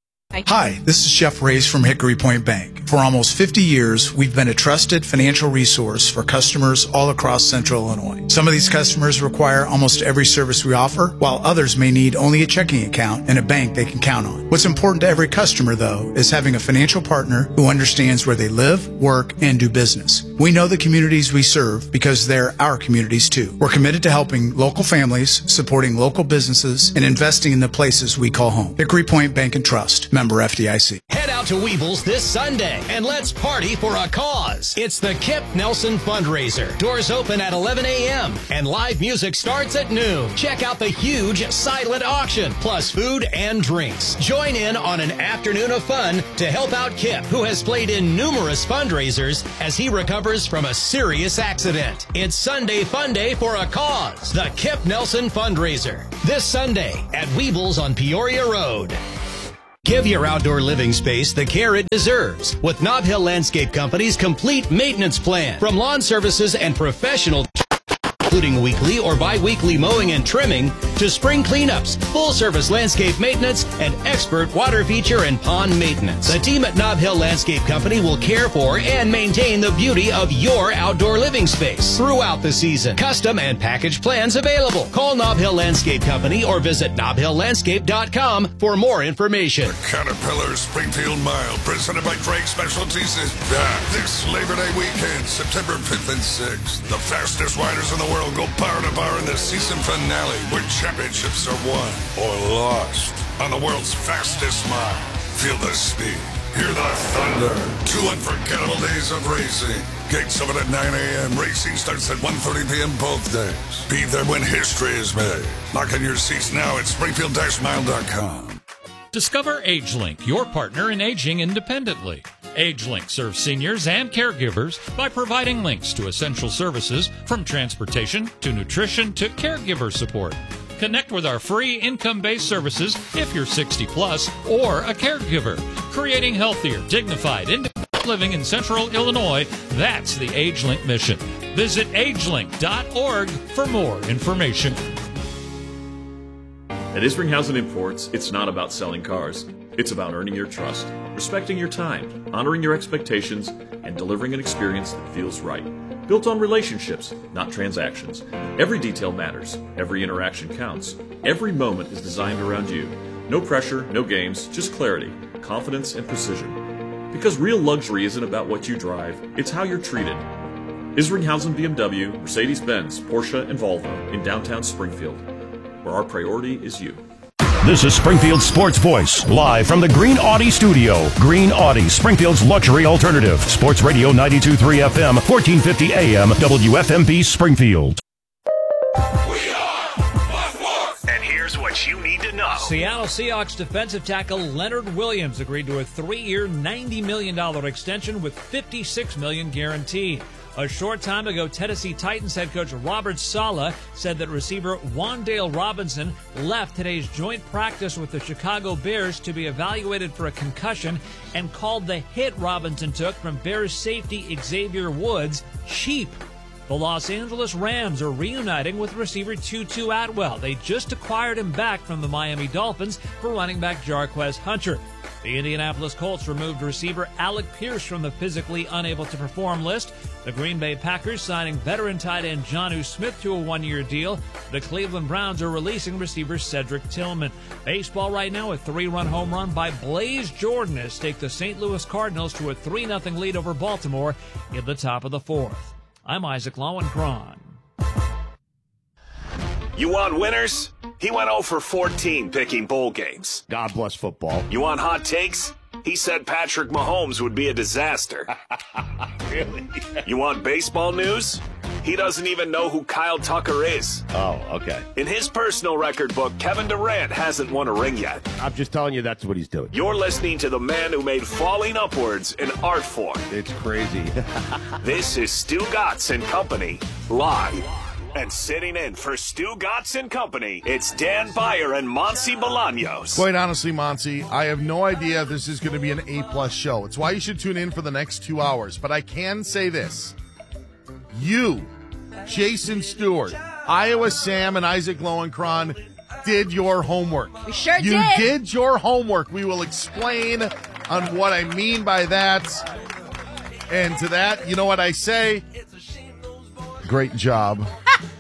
Hi, this is Jeff Reyes from Hickory Point Bank. For almost fifty years, we've been a trusted financial resource for customers all across Central Illinois. Some of these customers require almost every service we offer, while others may need only a checking account and a bank they can count on. What's important to every customer, though, is having a financial partner who understands where they live, work, and do business. We know the communities we serve because they're our communities, too. We're committed to helping local families, supporting local businesses, and investing in the places we call home. Hickory Point Bank and Trust. Member F D I C. Head out to Weebles this Sunday and let's party for a cause. It's the Kip Nelson Fundraiser. Doors open at eleven a.m. and live music starts at noon. Check out the huge silent auction, plus food and drinks. Join in on an afternoon of fun to help out Kip, who has played in numerous fundraisers as he recovers from a serious accident. It's Sunday Fun Day for a cause. The Kip Nelson Fundraiser. This Sunday at Weebles on Peoria Road. Give your outdoor living space the care it deserves with Nob Hill Landscape Company's complete maintenance plan. From lawn services and professional, including weekly or bi-weekly mowing and trimming, to spring cleanups, full-service landscape maintenance, and expert water feature and pond maintenance. The team at Nob Hill Landscape Company will care for and maintain the beauty of your outdoor living space throughout the season. Custom and package plans available. Call Nob Hill Landscape Company or visit nob hill landscape dot com for more information. The Caterpillar Springfield Mile, presented by Drake Specialties, is back this Labor Day weekend, September fifth and sixth. The fastest riders in the world go bar to bar in the season finale, where championships are won or lost on the world's fastest mile. Feel the speed, hear the thunder. Two unforgettable days of racing. Gates open at nine a.m. Racing starts at one thirty p.m. both days. Be there when history is made. Lock in your seats now at springfield dash mile dot com. Discover AgeLink, your partner in aging independently. AgeLink serves seniors and caregivers by providing links to essential services from transportation to nutrition to caregiver support. Connect with our free income-based services if you're sixty plus or a caregiver. Creating healthier, dignified, independent living in Central Illinois, that's the AgeLink mission. Visit age link dot org for more information. At Isringhausen Imports, it's not about selling cars. It's about earning your trust, respecting your time, honoring your expectations, and delivering an experience that feels right. Built on relationships, not transactions. Every detail matters. Every interaction counts. Every moment is designed around you. No pressure, no games, just clarity, confidence, and precision. Because real luxury isn't about what you drive, it's how you're treated. Isringhausen B M W, Mercedes-Benz, Porsche, and Volvo in downtown Springfield, where our priority is you. This is Springfield Sports Voice, live from the Green Audi studio. Green Audi, Springfield's luxury alternative. Sports Radio ninety-two point three F M, fourteen fifty A M, W F M B Springfield. And here's what you need to know. Seattle Seahawks defensive tackle Leonard Williams agreed to a three-year, ninety million dollars extension with fifty-six million dollars guaranteed. A short time ago, Tennessee Titans head coach Robert Saleh said that receiver Wan'Dale Robinson left today's joint practice with the Chicago Bears to be evaluated for a concussion and called the hit Robinson took from Bears safety Xavier Woods cheap. The Los Angeles Rams are reuniting with receiver Tutu Atwell. They just acquired him back from the Miami Dolphins for running back Jarquez Hunter. The Indianapolis Colts removed receiver Alec Pierce from the physically unable to perform list. The Green Bay Packers signing veteran tight end Jonnu Smith to a one-year deal. The Cleveland Browns are releasing receiver Cedric Tillman. Baseball right now, a three-run home run by Blaze Jordan has taken the Saint Louis Cardinals to a three nothing lead over Baltimore in the top of the fourth. I'm Isaac Lowenkron. You want winners? He went oh for fourteen picking bowl games. God bless football. You want hot takes? He said Patrick Mahomes would be a disaster. Really? You want baseball news? He doesn't even know who Kyle Tucker is. Oh, okay. In his personal record book, Kevin Durant hasn't won a ring yet. I'm just telling you that's what he's doing. You're listening to the man who made falling upwards an art form. It's crazy. This is Stu Gatz and Company, live. And sitting in for Stu Gatz and Company, it's Dan Beyer and Monty Bolaños. Quite honestly, Monty, I have no idea if this is going to be an A-plus show. It's why you should tune in for the next two hours. But I can say this. You, Jason Stewart, Iowa Sam, and Isaac Lowenkron did your homework. We sure you did. You did your homework. We will explain on what I mean by that. And to that, you know what I say? Great job.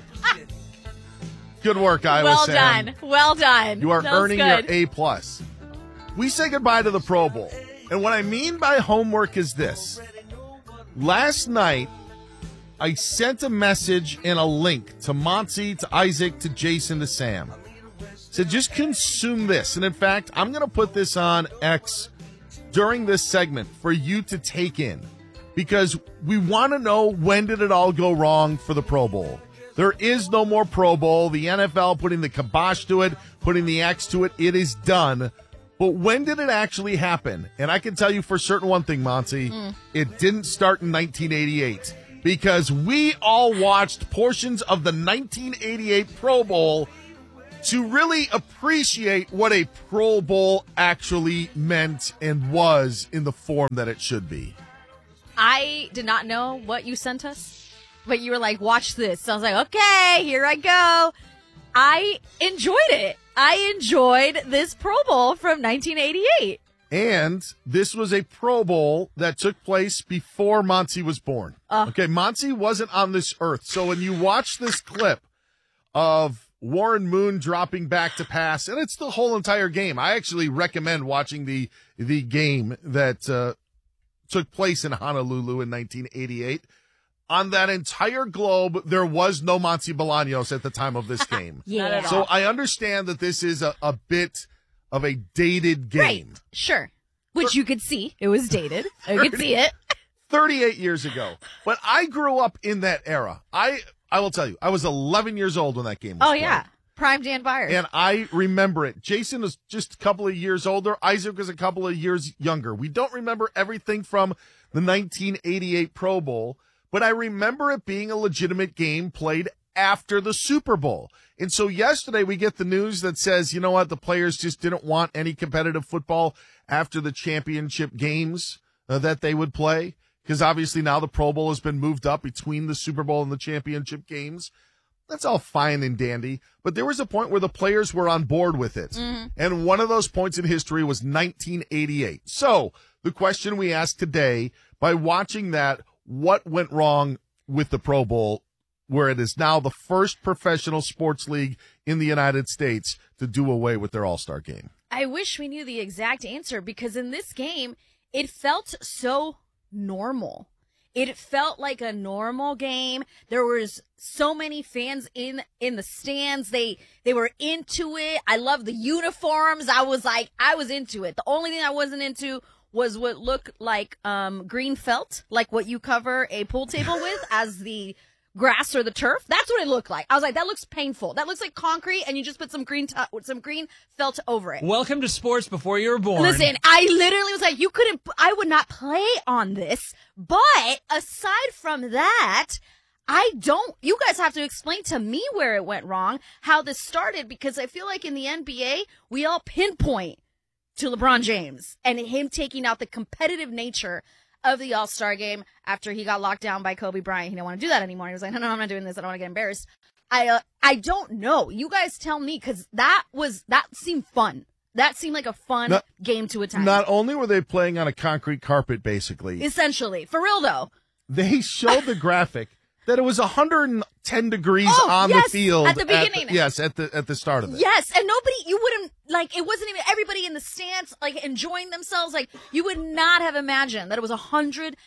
Good work, Iowa well Sam. done. Well done. You are that was earning good. your A plus. We say goodbye to the Pro Bowl. And what I mean by homework is this. Last night, I sent a message and a link to Monty, to Isaac, to Jason, to Sam. Said, just consume this. And in fact, I'm going to put this on X during this segment for you to take in. Because we want to know, when did it all go wrong for the Pro Bowl? There is no more Pro Bowl. The N F L putting the kibosh to it, putting the X to it. It is done. But when did it actually happen? And I can tell you for certain one thing, Monty. Mm. It didn't start in nineteen eighty-eight. Because we all watched portions of the nineteen eighty-eight Pro Bowl to really appreciate what a Pro Bowl actually meant and was in the form that it should be. I did not know what you sent us, but you were like, watch this. So I was like, okay, here I go. I enjoyed it. I enjoyed this Pro Bowl from nineteen eighty-eight. And this was a Pro Bowl that took place before Monty was born. Uh, okay, Monty wasn't on this earth. So when you watch this clip of Warren Moon dropping back to pass, and it's the whole entire game. I actually recommend watching the the game that uh, took place in Honolulu in nineteen eighty-eight. On that entire globe, there was no Monty Bolaños at the time of this game. Yeah. So I understand that this is a, a bit of a dated game. Right. Sure. Which you could see. It was dated. I could see it. thirty-eight years ago. But I grew up in that era. I I will tell you, I was eleven years old when that game was Oh, played. yeah. Prime Dan Beyer. And I remember it. Jason was just a couple of years older. Isaac was a couple of years younger. We don't remember everything from the nineteen eighty-eight Pro Bowl, but I remember it being a legitimate game played after the Super Bowl. And so yesterday we get the news that says, you know what, the players just didn't want any competitive football after the championship games uh, that they would play, because obviously now the Pro Bowl has been moved up between the Super Bowl and the championship games. That's all fine and dandy, but there was a point where the players were on board with it. Mm-hmm. And one of those points in history was nineteen eighty-eight. So the question we ask today, by watching that, what went wrong with the Pro Bowl, where it is now the first professional sports league in the United States to do away with their All-Star game? I wish we knew the exact answer, because in this game, it felt so normal. It felt like a normal game. There was so many fans in in the stands. They they were into it. I love the uniforms. I was like, I was into it. The only thing I wasn't into was what looked like um, green felt, like what you cover a pool table with as the grass or the turf. That's what it looked like. I was like, that looks painful. That looks like concrete, and you just put some green t- some green felt over it. Welcome to sports before you were born. Listen, I literally was like, you couldn't, I would not play on this. But aside from that, I don't, you guys have to explain to me where it went wrong, how this started, because I feel like in the N B A, we all pinpoint to LeBron James and him taking out the competitive nature of the All-Star game after he got locked down by Kobe Bryant. He didn't want to do that anymore. He was like, no, no, I'm not doing this. I don't want to get embarrassed. I uh, I don't know. You guys tell me, because that was that seemed fun. That seemed like a fun not, game to attend. Not only were they playing on a concrete carpet, basically. Essentially. For real, though. They showed the graphic that it was one hundred ten degrees oh, on yes, the field. At the beginning. At the, yes, at the at the start of it. Yes, and nobody, you wouldn't, like, it wasn't even everybody in the stands, like, enjoying themselves. Like, you would not have imagined that it was one hundred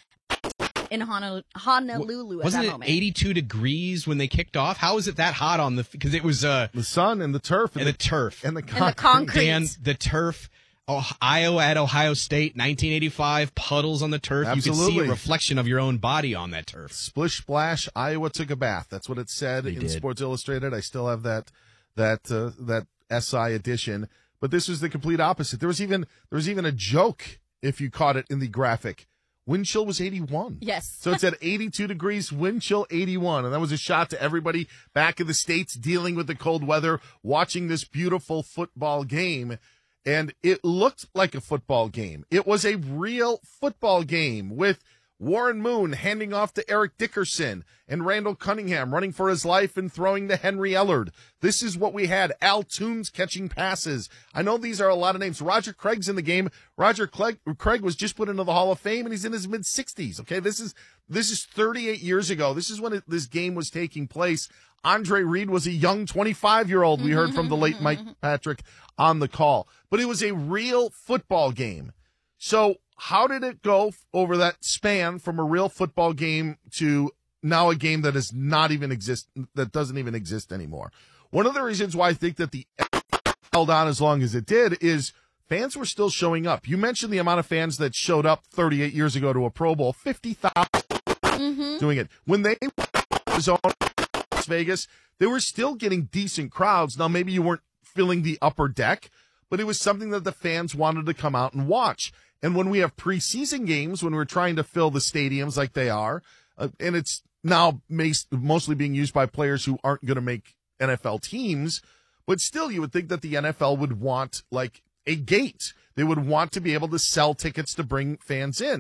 in Honolulu, Honolulu at Wasn't that it moment. eighty-two degrees when they kicked off? How was it that hot on the, because it was uh the sun and the turf and, and the, the turf and the concrete. And the concrete. Dan, the turf. Oh, Iowa at Ohio State, nineteen eighty-five, puddles on the turf. Absolutely. You could see a reflection of your own body on that turf. Splish splash, Iowa took a bath. That's what it said They in did. Sports Illustrated. I still have that that uh, that S I edition, but this was the complete opposite. There was even there was even a joke, if you caught it in the graphic. Wind chill was eighty-one. Yes. So it's at eighty-two degrees, wind chill eighty-one. And that was a shot to everybody back in the States dealing with the cold weather, watching this beautiful football game. And it looked like a football game. It was a real football game with Warren Moon handing off to Eric Dickerson and Randall Cunningham running for his life and throwing to Henry Ellard. This is what we had. Al Toombs catching passes. I know these are a lot of names. Roger Craig's in the game. Roger Craig, Craig was just put into the Hall of Fame, and he's in his mid-sixties. Okay, this is this is thirty-eight years ago. This is when it, this game was taking place. Andre Reed was a young twenty-five-year-old. We heard from the late Mike Patrick on the call. But it was a real football game. So how did it go over that span from a real football game to now a game that is not even exist, that doesn't even exist anymore? One of the reasons why I think that the held on as long as it did is fans were still showing up. You mentioned the amount of fans that showed up thirty-eight years ago to a Pro Bowl, fifty thousand mm-hmm. doing it. When they was on Las Vegas, they were still getting decent crowds. Now, maybe you weren't filling the upper deck, but it was something that the fans wanted to come out and watch. And when we have preseason games, when we're trying to fill the stadiums like they are, uh, and it's now mostly being used by players who aren't going to make N F L teams, but still you would think that the N F L would want like a gate. They would want to be able to sell tickets to bring fans in.